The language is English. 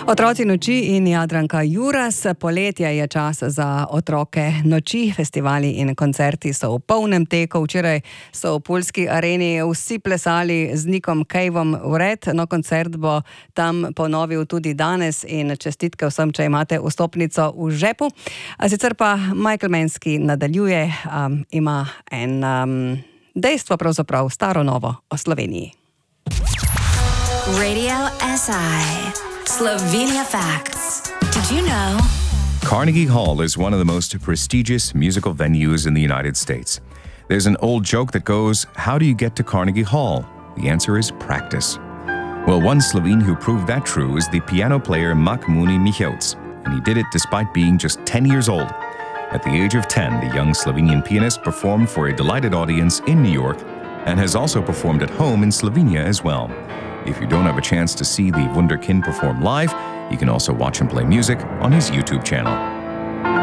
Otroci noči in Jadranka Juras. Poletje je čas za otroke noči. Festivali in koncerti so v polnem teku. Včeraj so v Puljski areni vsi plesali z Nikom Caveom vred. No, koncert bo tam ponovil tudi danes in čestitke vsem, če imate vstopnico v žepu. Sicer pa Michael Manski nadaljuje, ima en dejstvo, pravzaprav staro novo o Sloveniji. Radio SI. Slovenia Facts. Did you know? Carnegie Hall is one of the most prestigious musical venues in the United States. There's an old joke that goes, how do you get to Carnegie Hall? The answer is practice. Well, one Slovene who proved that true is the piano player Makmuni Michels, and he did it despite being just 10 years old. At the age of 10, the young Slovenian pianist performed for a delighted audience in New York and has also performed at home in Slovenia as well. If you don't have a chance to see the Wunderkind perform live, you can also watch him play music on his YouTube channel.